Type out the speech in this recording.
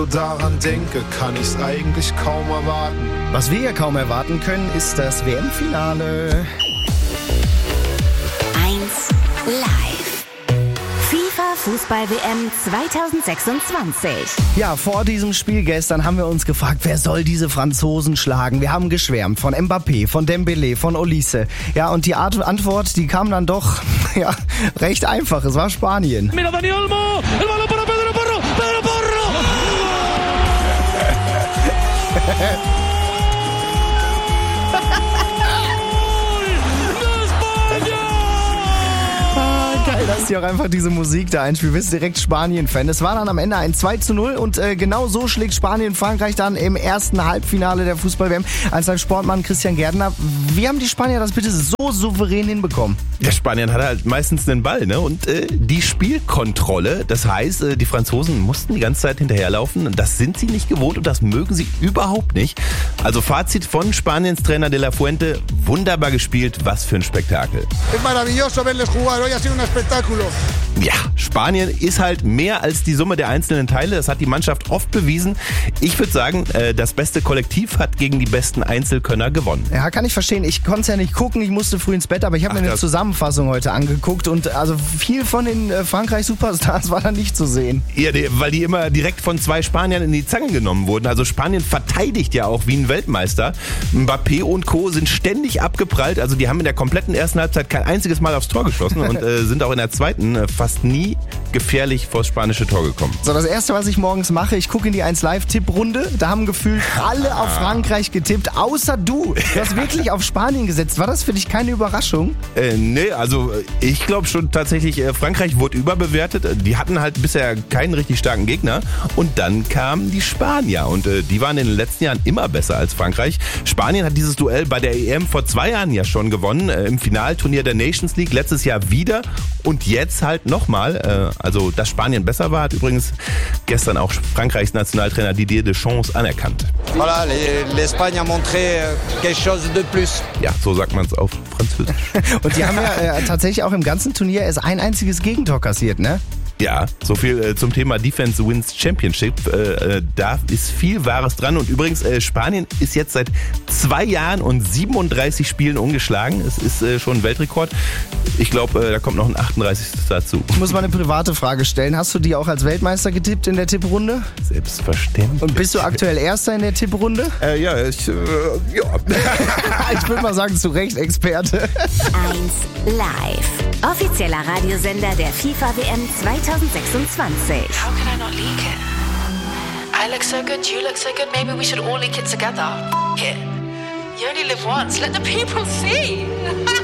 Daran denke, kann ich's eigentlich kaum erwarten. Was wir ja kaum erwarten können, ist das WM-Finale. 1 Live. FIFA Fußball-WM 2026. Ja, vor diesem Spiel gestern haben wir uns gefragt, wer soll diese Franzosen schlagen? Wir haben geschwärmt von Mbappé, von Dembélé, von Olise. Ja, und die Antwort, die kam dann doch ja, recht einfach. Es war Spanien. Mira Dani Olmo, el balón para Pedro Porro, Pedro Porro. Geil, dass die auch einfach diese Musik da einspielt. Du bist direkt Spanien-Fan. Es war dann am Ende ein 2:0 und genau so schlägt Spanien Frankreich dann im ersten Halbfinale der Fußball-WM. Als sein Sportmann Christian Gärtner. Wie haben die Spanier das bitte so souverän hinbekommen? Der Spanier hatte halt meistens den Ball, ne? Und die Spielkontrolle, das heißt, die Franzosen mussten die ganze Zeit hinterherlaufen. Das sind sie nicht gewohnt und das mögen sie überhaupt nicht. Also Fazit von Spaniens Trainer De La Fuente: wunderbar gespielt, was für ein Spektakel. Es maravilloso verles jugar, hoy ha sido un espectáculo. Ja, Spanien ist halt mehr als die Summe der einzelnen Teile. Das hat die Mannschaft oft bewiesen. Ich würde sagen, das beste Kollektiv hat gegen die besten Einzelkönner gewonnen. Ja, kann ich verstehen. Ich konnte es ja nicht gucken. Ich musste früh ins Bett, aber ich habe mir eine Zusammenfassung heute angeguckt und also viel von den Frankreich-Superstars war da nicht zu sehen. Ja, weil die immer direkt von zwei Spaniern in die Zange genommen wurden. Also Spanien verteidigt ja auch wie ein Weltmeister. Mbappé und Co. sind ständig abgeprallt. Also die haben in der kompletten ersten Halbzeit kein einziges Mal aufs Tor geschossen und sind auch in der zweiten fast nie gefährlich vors spanische Tor gekommen. So, das Erste, was ich morgens mache, ich gucke in die 1Live-Tipprunde. Da haben gefühlt alle auf Frankreich getippt, außer du. Du hast wirklich auf Spanien gesetzt. War das für dich keine Überraschung? Nee, also ich glaube schon tatsächlich, Frankreich wurde überbewertet. Die hatten halt bisher keinen richtig starken Gegner. Und dann kamen die Spanier und die waren in den letzten Jahren immer besser als Frankreich. Spanien hat dieses Duell bei der EM vor 2 Jahren ja schon gewonnen. Im Finalturnier der Nations League letztes Jahr wieder und jetzt halt nochmal. Also, dass Spanien besser war, hat übrigens gestern auch Frankreichs Nationaltrainer Didier Deschamps anerkannt. Voilà, l'Espagne a montré quelque chose de plus. Ja, so sagt man es auf Französisch. Und die haben ja tatsächlich auch im ganzen Turnier erst ein einziges Gegentor kassiert, ne? Ja, so viel zum Thema Defense Wins Championship. Da ist viel Wahres dran. Und übrigens, Spanien ist jetzt seit 2 Jahren und 37 Spielen ungeschlagen. Es ist schon ein Weltrekord. Ich glaube, da kommt noch ein 38. dazu. Ich muss mal eine private Frage stellen. Hast du die auch als Weltmeister getippt in der Tipprunde? Selbstverständlich. Und bist du aktuell Erster in der Tipprunde? Ja. Ja. Ich würde mal sagen, zu Recht Experte. 1 Live. Offizieller Radiosender der FIFA WM 2026. How can I not leak it? I look so good, you look so good, maybe we should all leak it together. Here. You only live once, let the people see.